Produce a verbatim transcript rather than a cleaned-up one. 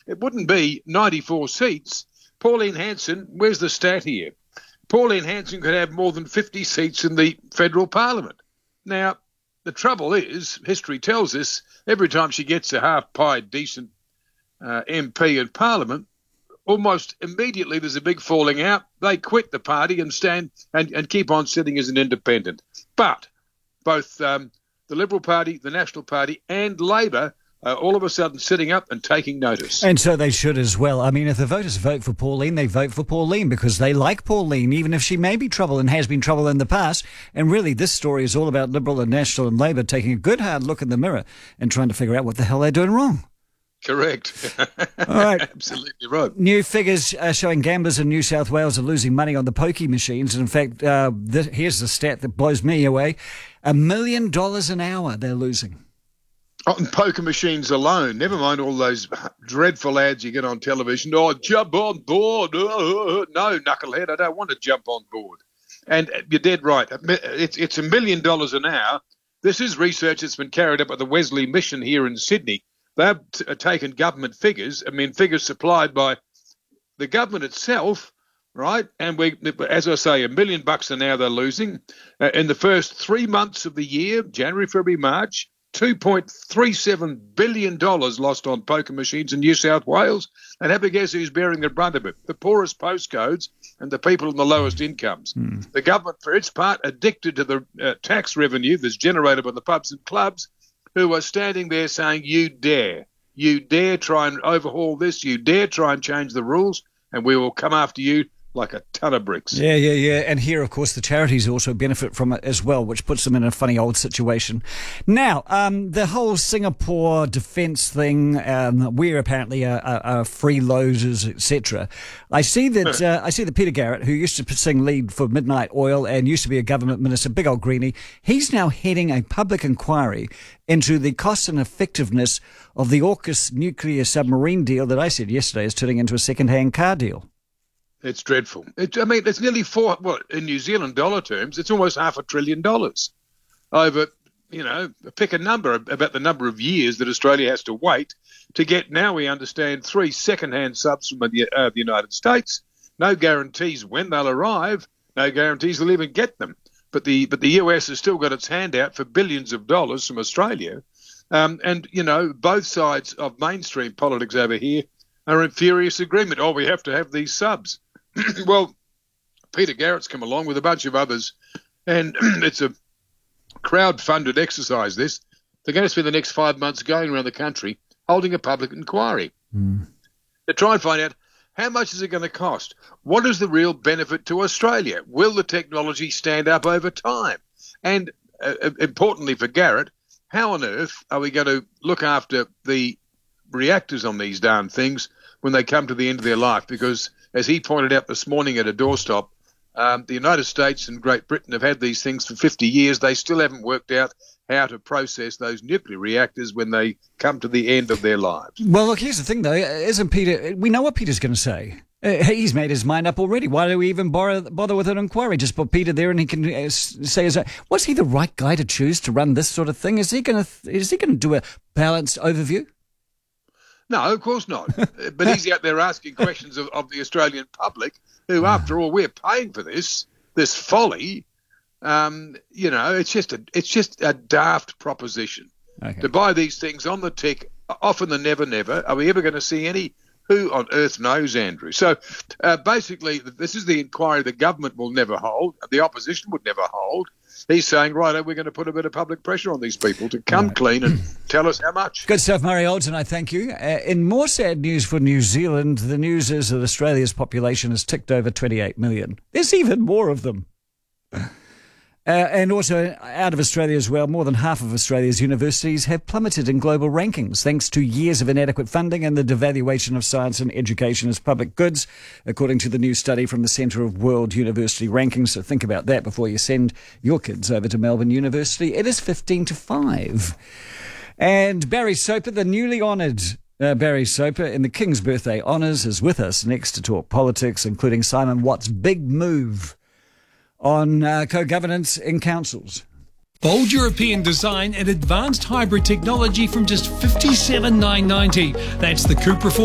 it wouldn't be ninety-four seats. Pauline Hanson, where's the stat here? Pauline Hanson could have more than fifty seats in the federal parliament. Now, the trouble is, history tells us, every time she gets a half-pied, decent uh, M P in parliament, almost immediately there's a big falling out. They quit the party and stand and, and keep on sitting as an independent. But both um, the Liberal Party, the National Party and Labor Uh, all of a sudden sitting up and taking notice. And so they should as well. I mean, if the voters vote for Pauline, they vote for Pauline because they like Pauline, even if she may be trouble and has been trouble in the past. And really, this story is all about Liberal and National and Labor taking a good hard look in the mirror and trying to figure out what the hell they're doing wrong. Correct. All right. Absolutely right. New figures are showing gamblers in New South Wales are losing money on the pokey machines. And in fact, uh, this, here's the stat that blows me away. A million dollars an hour they're losing. On poker machines alone, never mind all those dreadful ads you get on television. Oh, jump on board. Oh, no, knucklehead, I don't want to jump on board. And you're dead right. It's, it's a million dollars an hour. This is research that's been carried out by the Wesley Mission here in Sydney. They've t- taken government figures, I mean, figures supplied by the government itself, right? And we, as I say, a million bucks an hour they're losing. Uh, in the first three months of the year, January, February, March, two point three seven billion dollars lost on poker machines in New South Wales. And have a guess who's bearing the brunt of it? The poorest postcodes and the people in the lowest incomes. Mm. The government, for its part, addicted to the uh, tax revenue that's generated by the pubs and clubs, who are standing there saying, you dare, you dare try and overhaul this, you dare try and change the rules, and we will come after you like a ton of bricks. Yeah, yeah, yeah. And here, of course, the charities also benefit from it as well, which puts them in a funny old situation. Now, um, the whole Singapore defence thing, um, we're apparently are, are, are freeloaders, et cetera. I see that uh, I see that Peter Garrett, who used to sing lead for Midnight Oil and used to be a government minister, big old greenie, he's now heading a public inquiry into the cost and effectiveness of the AUKUS nuclear submarine deal that I said yesterday is turning into a second-hand car deal. It's dreadful. It, I mean, it's nearly four, well, in New Zealand dollar terms, it's almost half a trillion dollars over, you know, pick a number about the number of years that Australia has to wait to get, now we understand, three second-hand subs from the, uh, the United States. No guarantees when they'll arrive, no guarantees they'll even get them. But the but the U S has still got its hand out for billions of dollars from Australia. Um, and, you know, both sides of mainstream politics over here are in furious agreement. Oh, we have to have these subs. Well, Peter Garrett's come along with a bunch of others, and it's a crowd-funded exercise, this. They're going to spend the next five months going around the country holding a public inquiry mm. to try and find out how much is it going to cost? What is the real benefit to Australia? Will the technology stand up over time? And uh, importantly for Garrett, how on earth are we going to look after the reactors on these darn things when they come to the end of their life? Because as he pointed out this morning at a doorstop, um, the United States and Great Britain have had these things for fifty years. They still haven't worked out how to process those nuclear reactors when they come to the end of their lives. Well, look, here's the thing, though. Isn't Peter... We know what Peter's going to say. Uh, he's made his mind up already. Why do we even bother, bother with an inquiry? Just put Peter there and he can uh, say his own. Was he the right guy to choose to run this sort of thing? Is he going to Is he going to do a balanced overview? No, of course not. But he's out there asking questions of, of the Australian public, who, after all, we're paying for this, this folly. Um, you know, it's just a, it's just a daft proposition okay. to buy these things on the tick, often the never, never. Are we ever going to see any? Who on earth knows, Andrew? So uh, basically, this is the inquiry the government will never hold, the opposition would never hold. He's saying, right, we're going to put a bit of public pressure on these people to come right. clean and tell us how much. Good stuff, Murray Olds, and I thank you. Uh, in more sad news for New Zealand, the news is that Australia's population has ticked over twenty-eight million. There's even more of them. Uh, and also, out of Australia as well, more than half of Australia's universities have plummeted in global rankings thanks to years of inadequate funding and the devaluation of science and education as public goods, according to the new study from the Centre of World University Rankings. So think about that before you send your kids over to Melbourne University. It is fifteen to five. And Barry Soper, the newly honoured uh, Barry Soper in the King's Birthday Honours, is with us next to talk politics, including Simon Watt's big move on uh, co-governance in councils. Bold European design and advanced hybrid technology from just fifty-seven thousand nine hundred ninety. That's the Cupra